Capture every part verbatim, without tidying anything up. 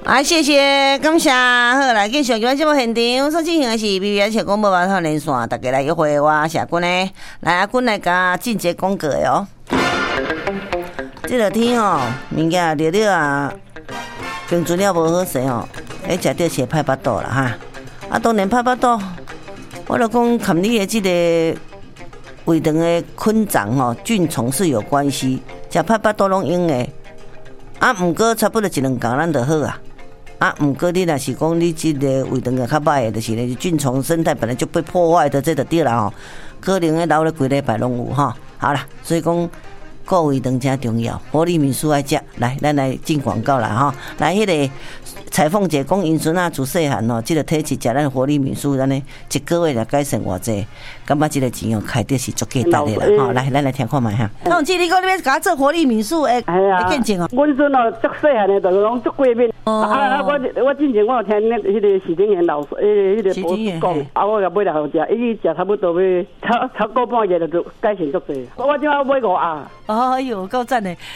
啊，谢谢，感谢。好，来继续今晚节目现场所进行的是 B B S 广播网台连线，大家来约会我谢君呢，来阿君来甲进节广告的哦。这个天哦，物件热热啊，冰泉了无好势哦，会食到是歹巴肚啦哈。啊，当然歹巴肚，我就讲，含你的这个胃肠的菌脏哦，菌虫是有关系，食歹巴肚拢用的。啊，毋过差不多一两工咱就好啊。啊，毋过你若是讲你这个胃肠个较歹的，就是咧菌虫生态本来就被破坏的，这就对啦吼。可能咧留咧几礼拜拢有吼。好啦，所以讲顾胃肠真重要，活力民宿爱食。来，咱来进广告啦吼。来，迄、那个彩凤姐讲，因孙啊自细汉吼，即个体质食咱活力民宿，咱呢一个月来改善偌济，感觉即个钱用开得是足价值的啦吼。来，咱来听看卖哈。凤姐，你讲你要甲做活力民宿诶，会见证哦。 阮孙哦，足细汉的，就是讲足过敏。啊啊！我我之前我有听那迄个许金元老师，迄个迄个博士讲，啊，我甲买来互食，伊食差不多要超超过半月就改善足济。我今仔买五盒。 哎呦，够赞的！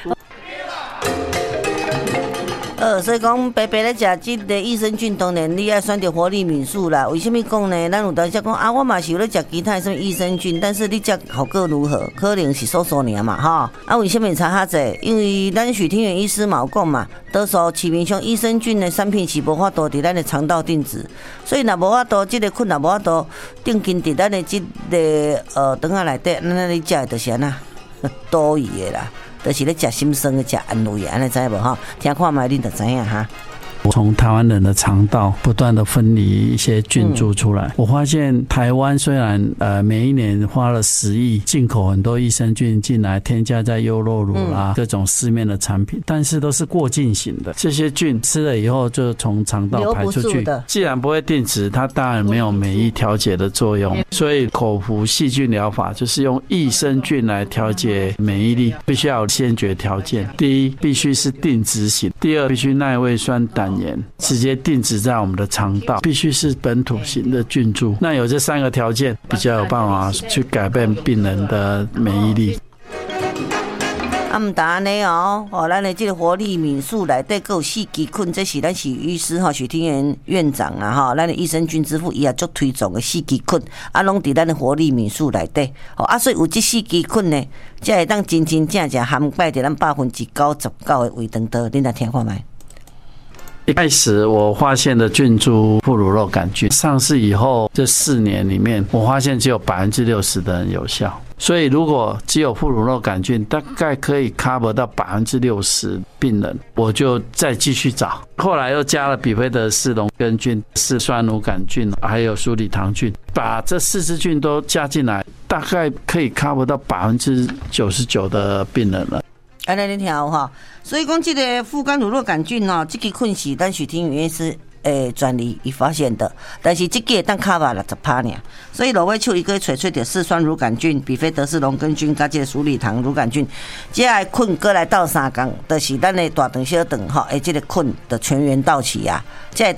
呃，所以讲白白咧食即个益生菌，当然你爱选择活力民宿啦。为什么讲呢？咱有当时讲啊，我嘛是有咧食其他什么益生菌，但是你食效果如何？可能是数数尔嘛，哈。啊，为什么差遐济？因为咱许天元医师嘛有讲嘛，多数市面上益生菌的产品是无法度伫咱的肠道定植，所以若无法度，即个菌若无法度定根伫咱的即个呃肠仔内底，咱你食的就是安那多余的啦。就是咧食心酸的、食安慰的，安尼知无哈？听看卖恁就知影哈。 从台湾人的肠道不断的分离一些菌株出来，嗯、我发现台湾虽然呃每一年花了十亿进口很多益生菌进来，添加在优酪乳啦、嗯、各种市面的产品，但是都是过境型的，这些菌吃了以后就从肠道排出去，既然不会定植，它当然没有免疫调节的作用，所以口服细菌疗法就是用益生菌来调节免疫力，必须要有先决条件：第一，必须是定植型；第二，必须耐胃酸胆直接定植在我们的肠道，必须是本土型的菌株。那有这三个条件，比较有办法去改变病人的免疫力。 啊，毋但安尼哦，哦，咱的这个活力民宿内底还有四支菌，这是咱许医师吼、许天元院长啦吼，咱的益生菌之父伊也足推崇的四支菌，啊，拢伫咱的活力民宿内底。哦，啊，所以有这四支菌呢，才会当真真正正涵盖伫咱百分之九十九的胃肠道。恁来听看卖。 一开始我发现的菌株副乳肉杆菌上市以后，这四年里面，我发现只有百分之六十的人有效。所以如果只有副乳肉杆菌，大概可以 cover 到百分之六十病人，我就再继续找。后来又加了比菲德氏龙根菌、四酸乳杆菌，还有鼠李糖菌，把这四支菌都加进来，大概可以 cover 到百分之九十九的病人了。 安尼你听有哈，所以讲这个副肝乳酪杆菌哦，这个菌是咱许天元医师诶专利伊发现的，但是这个当卡吧六十趴呢，所以落尾手伊个找出着四酸乳杆菌、比菲德氏龙根菌、加这个鼠李糖乳杆菌，这个菌过来斗三工，就是咱的大肠小肠吼，诶，这个菌的全员到齐啊，这